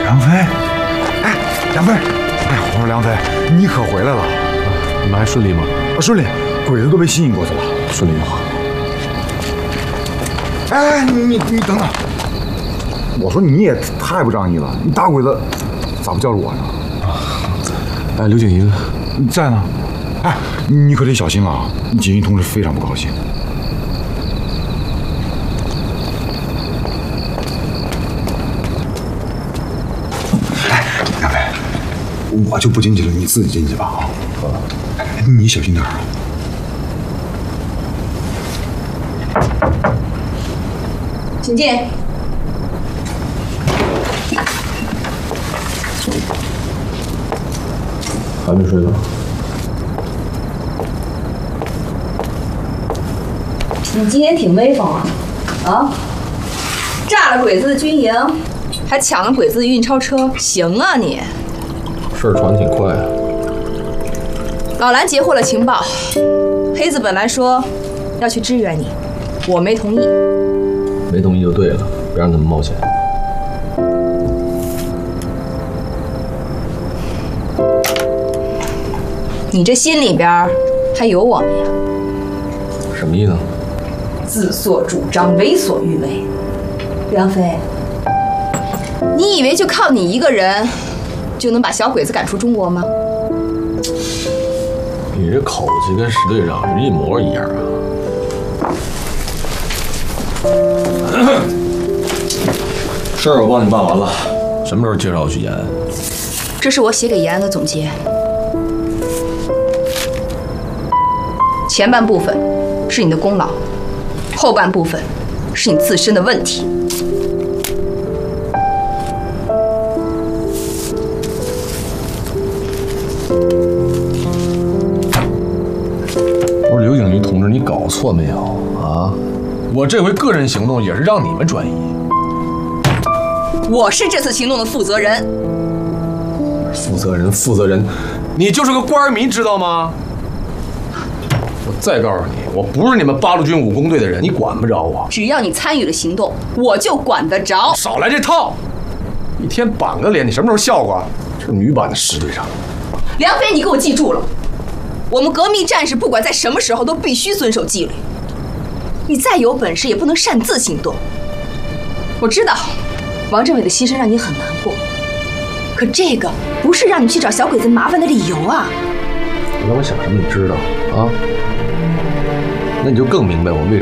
梁飞，哎，梁飞，哎，我说梁飞，你可回来了， 你们还顺利吗？ 顺利，鬼子都被吸引过去了， 顺利就好。 哎，你等等，我说你也太不仗义了，你打鬼子咋不叫着我呢？ 哎，刘景云在呢。哎，你可得小心啊！锦衣同志非常不高兴。哎，梁飞，我就不进去了，你自己进去吧啊！你小心点啊！ 请进。 还没睡呢。 你今天挺威风啊！啊，炸了鬼子的军营，还抢了鬼子的运钞车，行啊你！ 事儿传挺快啊。 老蓝截获了情报，黑子本来说要去支援你，我没同意。 没同意就对了，别让他们冒险。 你这心里边还有我们呀？ 什么意思？ 自作主张，为所欲为。梁飞，你以为就靠你一个人就能把小鬼子赶出中国吗？ 你这口气跟石队长是一模一样啊！事儿我帮你办完了，什么时候介绍我去延安？ 这是我写给延安的总结。前半部分是你的功劳，后半部分是你自身的问题。 不是刘景瑜同志，你搞错没有啊？我这回个人行动也是让你们转移。 我是这次行动的负责人。 负责人，你就是个官迷，知道吗？我再告诉你，我不是你们八路军武工队的人，你管不着我。 只要你参与了行动，我就管得着。 少来这套！一天板个脸，你什么时候笑过？这是女版的石队长。 梁飞，你给我记住了，我们革命战士不管在什么时候都必须遵守纪律。你再有本事也不能擅自行动。我知道，王政委的牺牲让你很难过，可这个不是让你去找小鬼子麻烦的理由啊！ 你让我想什么？你知道啊？那你就更明白我为